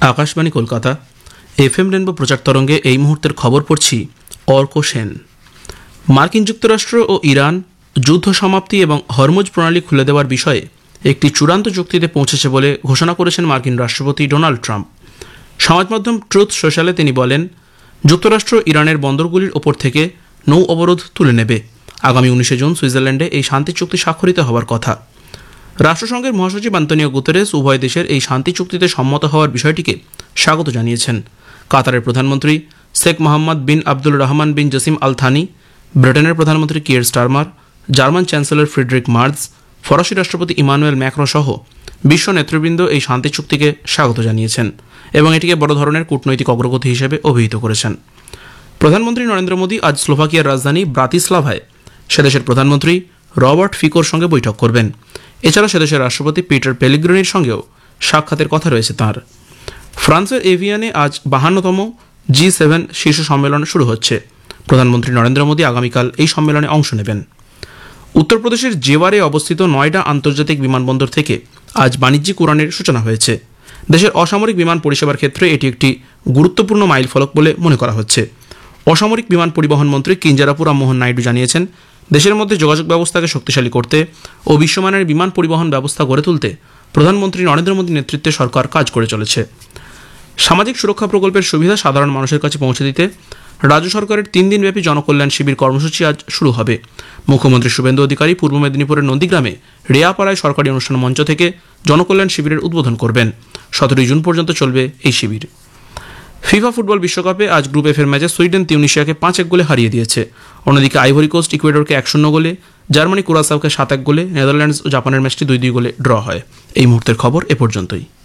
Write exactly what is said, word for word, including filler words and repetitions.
Akashvani Kolkata F M rainbow প্রচার তরঙ্গে এই মুহূর্তের খবর পড়ছি অর্ক সেন। মার্কিন যুক্তরাষ্ট্র ও ইরান যুদ্ধ সমাপ্তি এবং হরমুজ প্রণালী খুলে দেওয়ার বিষয়ে একটি চূড়ান্ত চুক্তিতে পৌঁছেছে বলে ঘোষণা করেছেন মার্কিন রাষ্ট্রপতি ডোনাল্ড ট্রাম্প। সমাজ মাধ্যম ট্রুথ সোশ্যালে তিনি বলেন, যুক্তরাষ্ট্র ইরানের বন্দরগুলির ওপর থেকে নৌ অবরোধ তুলে নেবে। আগামী উনিশে জুন সুইজারল্যান্ডে এই শান্তি চুক্তি স্বাক্ষরিত হওয়ার কথা। রাষ্ট্রসংঘের মহাসচিব আন্তোনিও গুতেরেস উভয় দেশের এই শান্তি চুক্তিতে সম্মত হওয়ার বিষয়টিকে স্বাগত জানিয়েছেন। কাতারের প্রধানমন্ত্রী শেখ মোহাম্মদ বিন আব্দুল রহমান বিন জসিম আল থানি, ব্রিটেনের প্রধানমন্ত্রী Keir Starmer, German chancellor Friedrich merge, ফরাসি রাষ্ট্রপতি ইমানুয়েল ম্যাক্রো সহ বিশ্ব নেতৃবৃন্দ এই শান্তি চুক্তিকে স্বাগত জানিয়েছেন এবং এটিকে বড় ধরনের কূটনৈতিক অগ্রগতি হিসেবে অভিহিত করেছেন। প্রধানমন্ত্রী নরেন্দ্র মোদী আজ স্লোভাকিয়ার রাজধানী ব্রাতিস্লাভায় সেদেশের প্রধানমন্ত্রী রবার্ট ফিকোর সঙ্গে বৈঠক করবেন। এছাড়া সেদেশের রাষ্ট্রপতি পিটার পেলিগ্রিনির সঙ্গেও সাক্ষাতের কথা রয়েছে তাঁর। ফ্রান্সের এভিয়ানে আজ বাহান্নতম জি সেভেন শীর্ষ সম্মেলন শুরু হচ্ছে। প্রধানমন্ত্রী নরেন্দ্র মোদী আগামীকাল এই সম্মেলনে অংশ নেবেন। উত্তরপ্রদেশের জেওয়ারে অবস্থিত নয়ডা আন্তর্জাতিক বিমানবন্দর থেকে আজ বাণিজ্যিক উড়ানের সূচনা হয়েছে। দেশের অসামরিক বিমান পরিষেবার ক্ষেত্রে এটি একটি গুরুত্বপূর্ণ মাইলফলক বলে মনে করা হচ্ছে। অসামরিক বিমান পরিবহন মন্ত্রী কিঞ্জারাপু রামমোহন নাইডু জানিয়েছেন, দেশের মধ্যে যোগাযোগ ব্যবস্থাকে শক্তিশালী করতে ও বিশ্বমানের বিমান পরিবহন ব্যবস্থা গড়ে তুলতে প্রধানমন্ত্রী নরেন্দ্র মোদীর নেতৃত্বে সরকার কাজ করে চলেছে। সামাজিক সুরক্ষা প্রকল্পের সুবিধা সাধারণ মানুষের কাছে পৌঁছে দিতে রাজ্য সরকারের তিন দিনব্যাপী জনকল্যাণ শিবির কর্মসূচি আজ শুরু হবে। মুখ্যমন্ত্রী শুভেন্দু অধিকারী পূর্ব মেদিনীপুরের নন্দীগ্রামে রেয়াপাড়ায় সরকারি অনুষ্ঠান মঞ্চ থেকে জনকল্যাণ শিবিরের উদ্বোধন করবেন। সতেরোই জুন পর্যন্ত চলবে এই শিবির। ফিফা ফুটবল বিশ্বকাপে আজ গ্রুপ এফ এর ম্যাচে সুইডেন তিউনিশিয়াকে পাঁচ এক গোলে হারিয়ে দিয়েছে। অন্যদিকে আইভরি কোস্ট ইকুয়েডরকে এক শূন্য গোলে, জার্মানি কুরাসাওকে সাত এক গোলে, নেদারল্যান্ডস ও জাপানের ম্যাচটি দুই দুই গোলে ড্র হয়। এই মুহূর্তের খবর এ পর্যন্তই।